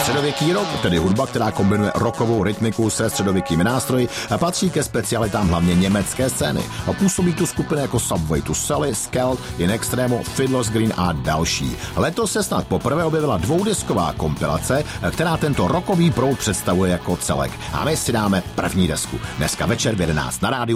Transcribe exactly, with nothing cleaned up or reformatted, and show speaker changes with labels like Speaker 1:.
Speaker 1: Středověký rock, tedy hudba, která kombinuje rockovou rytmiku se středověkými nástroji, patří ke specialitám hlavně německé scény. Působí tu skupiny jako Subway to Sally, Skelt, In Extremo, Fiddler's Green a další. Letos se snad poprvé objevila dvoudisková kompilace, která tento rockový proud představuje jako celek. A my si dáme první desku. Dneska večer v jedenáct na rádiu